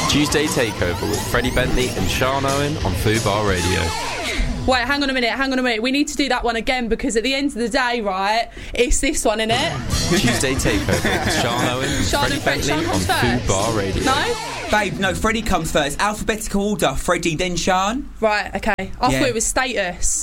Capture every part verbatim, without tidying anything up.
Tuesday Takeover with Freddie Bentley and Sean Owen on Fubar Radio. Wait, hang on a minute, hang on a minute. We need to do that one again because at the end of the day, right, it's this one, innit? Tuesday Takeover with Sean Owen and Sean Freddie and Fred- Bentley Sean on comes first. Fubar Radio. No? Babe, no, Freddie comes first. Alphabetical order. Freddie, then Sean. Right, okay. I Yeah. thought it was status.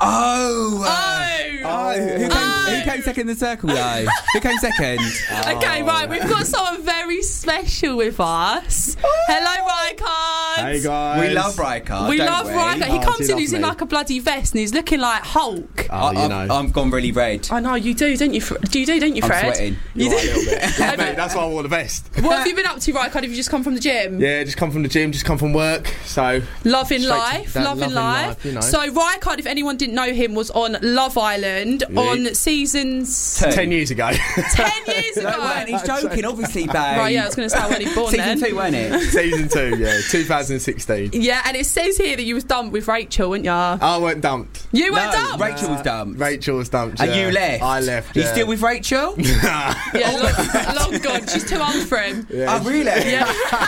Oh! Oh! Oh, who came, Oh. who came second in the circle, though? Who came second? Okay, right, we've got someone very special with us. Hello, Rykard. Hey guys. We love Rykard. We don't love we? Rykard. He Oh, comes she in, he's loves in me. like a bloody vest and he's looking like Hulk. Oh, I, you know. I've, I've gone really red. I know, you do, don't you? Fr- Do you do, don't you, I'm Fred? sweating. You You are a do. little bit. Have Mate, you- that's why I wore the vest. What have you been up to, Rykard? Have you just come from the gym? Yeah, just come from the gym, just come from work. So Loving Straight to life, that loving loving life. life, you know. So Rykard, if anyone didn't know him, was on Love Island Yeah. on seasons Two. ten years ago. ten years ago. No, weren't he's joking, obviously, babe. Right, yeah, I was going to say when he born Season then. two, weren't it? Season two, yeah, two thousand sixteen. Yeah, and it says here that you was dumped with Rachel, weren't ya? I weren't dumped. You were No, dumped. Rachel was dumped. Rachel was dumped. And yeah. you left. I left. You yeah. still with Rachel? Yeah, long, long gone. She's too old for him. Yeah. Oh, really? Yeah.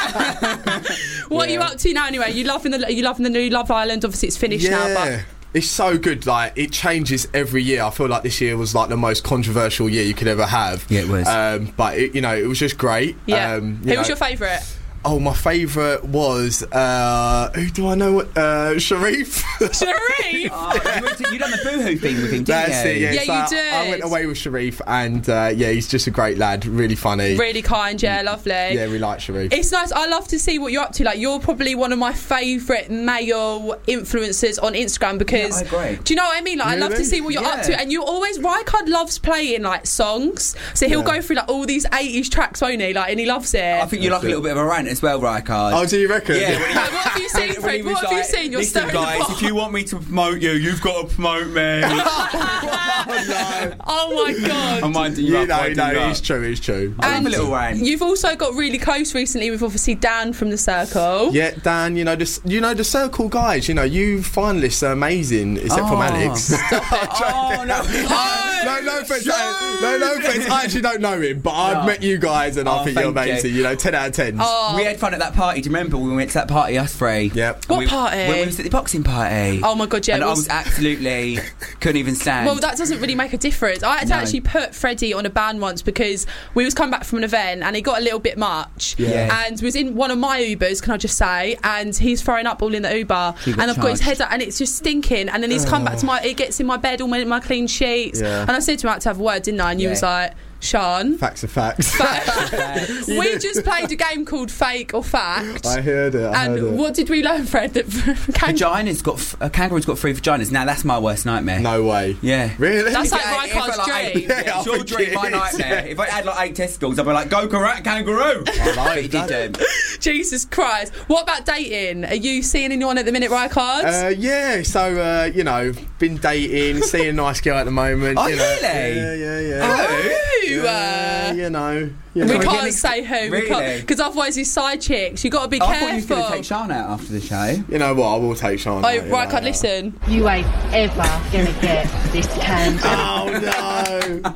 What are you Yeah. up to now, anyway? You loving the? Are you loving the new Love Island? Obviously, it's finished now, Yeah. but It's so good, like it changes every year. I feel like this year was like the most controversial year you could ever have. Yeah, it was. Um, but it, you know, it was just great. yeah. Um, Who you was know- your favourite? Oh, my favourite was uh, who do I know? Uh, Sharif. Sharif. Oh, you, went to, you done the boohoo thing with him, didn't That's you? it. Yeah, Yeah, so you I, I did. went away with Sharif, and uh, yeah, he's just a great lad. Really funny. Really kind, yeah, lovely. Yeah, we like Sharif. It's nice. I love to see what you're up to. Like, you're probably one of my favourite male influencers on Instagram because. Yeah, I agree. Do you know what I mean? Like, I love to Really? see what you're up Yeah. to, and you always. Rykard loves playing like songs, so he'll Yeah. go through like all these eighties tracks, won't he? Like, and he loves it. I think you like a little bit of a rant as well, Rykard. Oh, do you reckon? Yeah. Like, what have you seen, When he Fred? was What have you like, seen? You're listen, stirring the guys, pot. if you want me to promote you, you've got to promote me. Oh my god. I'm winding you, You up. know, winding no, you it's up. true, it's true. I love And a little rant. You've also got really close recently with obviously Dan from the Circle. Yeah, Dan, you know, the, you know, the Circle guys, you know, you finalists are amazing, except from Oh. Alex. Oh, no. No, no offence. uh, No, no offence. I actually don't know him, but I've Oh. met you guys, and I Oh, think you're thank you. amazing. You. know, ten out of ten. Oh. We had fun at that party. Do you remember when we went to that party, us three? Yep. What And we, party? When we was at the boxing party. Oh my god, yeah. and it I was- was absolutely couldn't even stand. Well, that doesn't really make a difference. I had to No. actually put Freddie on a ban once because we was coming back from an event and it got a little bit much. Yeah. And was in one of my Ubers, can I just say? And he's throwing up all in the Uber, He and got I've got his charged. head up, and it's just stinking. And then he's come back to my, it gets in my bed, all my, my clean sheets. Yeah. And I said to him, I had to have a word, didn't I? And you Yeah. was like, Sean. Facts are facts. We just played a game called Fake or Fact. I heard it. I and heard it. what did we learn, Fred? That can- Vagina's got f- a kangaroo's got three vaginas. Now that's my worst nightmare. No way. Yeah. Really? That's If like it had- if it Rykard's had like dream. eight- Yeah, Yeah, it's your I dream, my think it is. nightmare. If I had like eight testicles, I'd be like, go correct kangaroo. I But he that. didn't. Jesus Christ. What about dating? Are you seeing anyone at the minute, Rykard? Uh, yeah, so uh, you know, been dating, seeing a nice girl at the moment. Oh, you know. really? Yeah, yeah, yeah. Who? Yeah, Uh, you know, you we know. Can we can't get say who, Really? because otherwise he's side chicks. You got to be I thought you was careful. going to take Sean out after the show. You know what? I will take Sean. Oh, out, you know, Rykard, yeah. listen. You ain't ever gonna get this can. Oh no.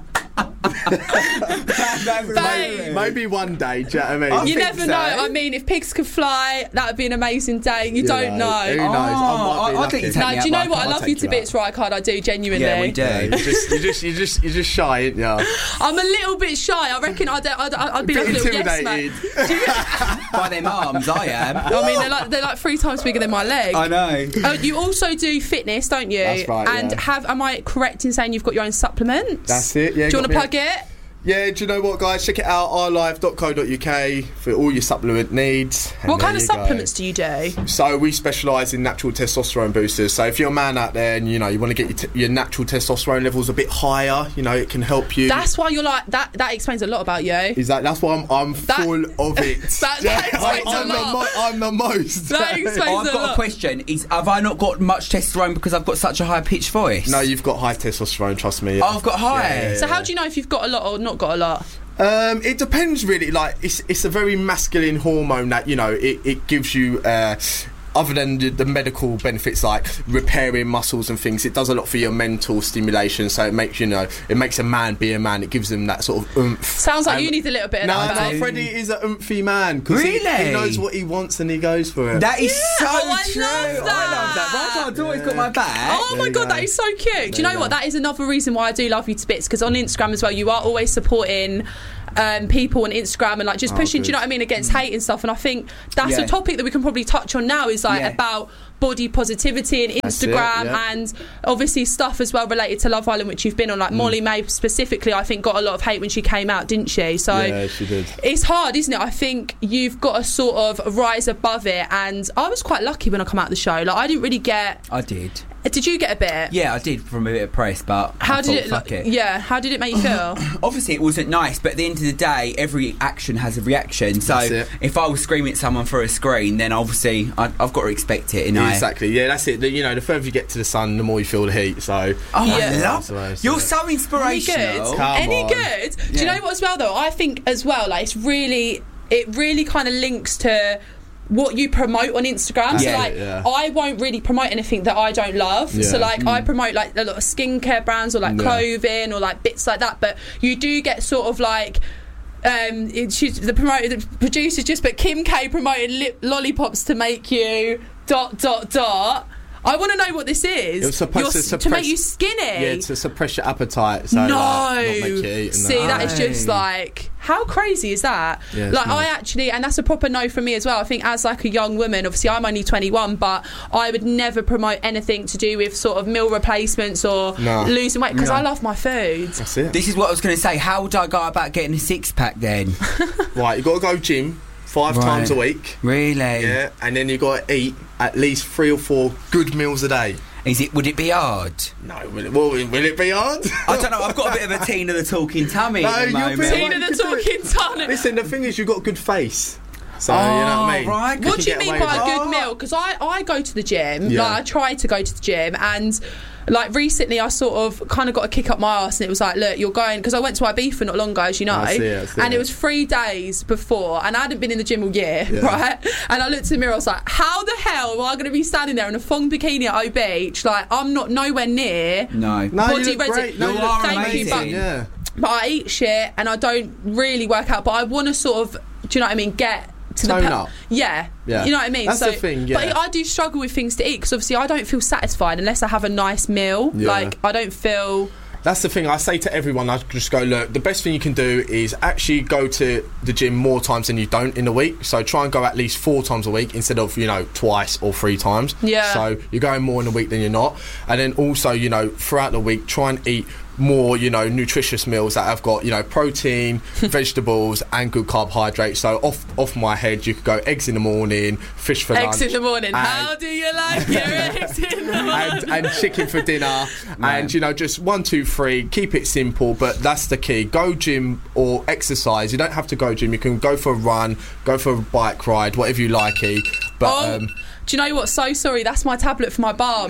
Babe. Maybe one day. Do you know what I mean? I You think never so. know. I mean, if pigs could fly, that would be an amazing day. You You don't know, know. who knows? I might be I- I think lucky. you take No, me do out, you know Rykard. what? I I'll love take you to you bits, Rykard. I do, genuinely. Yeah, we do. Yeah, you just, you just, you just, you're just shy, ain't you? I'm a little bit shy. I reckon I'd, I'd, I'd be like a Bit little yes man. intimidated. By them arms, I am. I mean, they're like, they're like three times bigger than my leg. I know. Oh, you also do fitness, don't you? That's right, And yeah. have, am I correct in saying you've got your own supplements? That's it, yeah, Do you want got to me plug a- it? Yeah, do you know what, guys? Check it out, r live dot co dot u k for all your supplement needs. And What there kind of you go. supplements do you do? So we specialise in natural testosterone boosters. So if you're a man out there and you know you want to get your, t- your natural testosterone levels a bit higher, you know it can help you. That's why you're like that. That explains a lot about you. Is that that's why I'm I'm That- full of it. That- that explains a I'm, the lot. mo- I'm the most. That explains Oh, I've a got lot. a question. Is have I not got much testosterone because I've got such a high pitched voice? No, you've got high testosterone. Trust me. Oh, I've got high. So how do you know if you've got a lot or not got a lot? Um, it depends really. Like it's it's a very masculine hormone that you know it, it gives you. Uh, other than the, the medical benefits like repairing muscles and things, it does a lot for your mental stimulation. So it makes, you know, it makes a man be a man. It gives them that sort of oomph. Sounds like and you need a little bit of no, that. no, Freddie is an oomphy man. 'Cause he, Really? he knows what he wants and he goes for it. That is so Oh, I true. love I love that. that. Right, I've always got my back. Oh my you god, go. that is so cute. Do you know you what? go. That is another reason why I do love you to bits, because on Instagram as well, you are always supporting um, people on Instagram and like just Oh, pushing, do you good. know what I mean, against hate and stuff. And I think that's Yeah. a topic that we can probably touch on now, is like Yeah. about body positivity and That's it, Instagram, yeah. and obviously stuff as well related to Love Island, which you've been on. Like Molly May specifically, I think got a lot of hate when she came out, didn't she? So Yeah, she did. it's hard, isn't it? I think you've got to sort of rise above it, and I was quite lucky when I come out of the show. Like I didn't really get. I did. Did you get a bit? Yeah, I did from a bit of press, but How I did thought, it? fuck Like, it. Yeah. How did it make you feel? Obviously, it wasn't nice, but at the end of the day, every action has a reaction. So That's it. if I was screaming at someone for a screen, then obviously I, I've got to expect it. You know? Exactly. Yeah, that's it. The, you know, the further you get to the sun, the more you feel the heat. So. Oh, Yeah. I That's love. the way it's You're it. so Any inspirational. good? Come Any on. good? Do you Yeah. know what as well though? I think as well, like it's really, it really kind of links to what you promote on Instagram. So Yeah. like Yeah. I won't really promote anything that I don't love. Yeah. So like I promote like a lot of skincare brands or like Yeah. clothing or like bits like that. But you do get sort of like um it, she's, the promoter the producer just put Kim K promoted lip lollipops to make you dot dot dot. I want to know what this is. It was supposed You're to s- suppress- make you skinny. Yeah, to suppress your appetite. So no, like, not make you eat. And see that. that is just Aye. like, how crazy is that? Yeah, it's like I mad. actually, and that's a proper no for me as well. I think as like a young woman, obviously I'm only twenty-one, but I would never promote anything to do with sort of meal replacements or No. losing weight, because No. I love my food. That's it. This is what I was going to say. How would I go about getting a six pack then? Right, you got to go gym five Right. times a week. Really? Yeah, and then you got to eat at least three or four good meals a day. Is it? Would it be hard? No, will it, will, will it be hard? I don't know. I've got a bit of a Tina the talking tummy No, at the you're moment. pretty- Tina you the can do talking it. ton. Listen, the thing is, you've got a good face. So, you know what I mean? Oh, right. What can do you get mean away by a with it. good meal? Because I, I go to the gym, Yeah. like I try to go to the gym, and like recently I sort of kind of got a kick up my arse, and it was like, look, you're going, because I went to Ibiza not long ago, as you know, I see it, I see and it it. was three days before, and I hadn't been in the gym all year, Yeah. right? And I looked in the mirror, I was like, how the hell am I going to be standing there in a thong bikini at O Beach? Like, I'm not nowhere near. No. No, Body you look ready. great. No, You you look are thank you, amazing. but, Yeah. but I eat shit, and I don't really work out, but I want to sort of, do you know what I mean, get to Tone the pe- up. Yeah. Yeah. You know what I mean? That's so, the thing, But yeah. I do struggle with things to eat, because obviously I don't feel satisfied unless I have a nice meal. Yeah. Like, I don't feel. That's the thing I say to everyone. I just go, look, the best thing you can do is actually go to the gym more times than you don't in a week. So try and go at least four times a week instead of, you know, twice or three times. Yeah. So you're going more in a week than you're not. And then also, you know, throughout the week, try and eat more, you know, nutritious meals that have got, you know, protein, vegetables and good carbohydrates. So off off my head, you could go eggs in the morning, fish for Eggs lunch. in the morning. and- How do you like your eggs in the morning? and, and chicken for dinner, and you know, just one, two, three. Keep it simple, but that's the key. Go gym or exercise. You don't have to go gym. You can go for a run, go for a bike ride, whatever you like. But Oh, um, do you know what? So sorry, that's my tablet for my bum.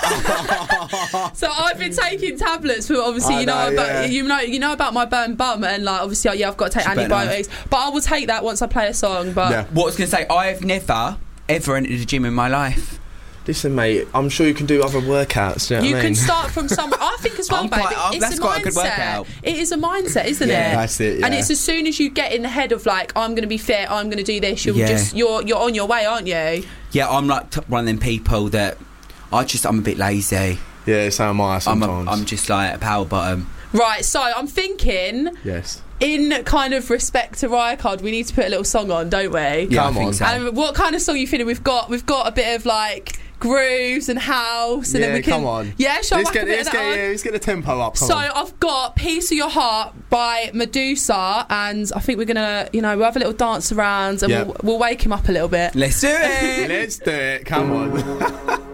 So I've been taking tablets for obviously I you know, know, about, yeah. you know you know about my burn bum, and like obviously yeah I've got to take It's better antibiotics, but I will take that once I play a song. But yeah. What I was going to say, I've never ever entered a gym in my life. Listen, mate, I'm sure you can do other workouts. You, know you what I can mean? start from somewhere. I think as well, I'm babe. quite- I'm- it's that's a quite a good mindset. workout. It is a mindset, isn't Yeah. it? That's it, And yeah. it's as soon as you get in the head of like, I'm going to be fit, I'm going to do this. You're Yeah. just you're you're on your way, aren't you? Yeah, I'm like t- one of them people that I just I'm a bit lazy. Yeah, so am I I'm sometimes. a, I'm just like a power bottom. Right. So I'm thinking, yes. in kind of respect to Riot, we need to put a little song on, don't we? Yeah, Come I think on. so. And what kind of song are you feeling? We've got we've got a bit of like grooves and house, and Yeah, then we can. come on. Yeah, shall I let's whack get, a bit let's of that get, on? yeah, let's get the tempo up. Come So on. I've got "Piece of Your Heart" by Medusa, and I think we're gonna, you know, we'll have a little dance around, and Yeah. we'll, we'll wake him up a little bit. Let's do it. Let's do it. Come on.